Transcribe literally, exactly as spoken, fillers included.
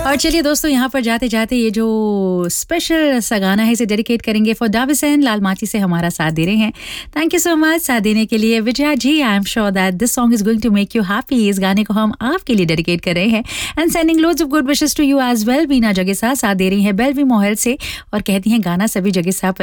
और चलिए दोस्तों, यहाँ पर जाते जाते ये जो स्पेशल सा गाना है इसे डेडिकेट करेंगे फॉर दाविसन लाल माची से हमारा साथ दे रहे हैं. थैंक यू सो मच साथ देने के लिए विजया जी. I am sure that this song is going to make you happy. इस गाने को हम आपके लिए डेडिकेट कर रहे हैं and sending loads of good wishes to you as well. बीना जगेसा साथ दे रही हैं बेलवी मोहल से और कहती हैं गाना सभी जगेसा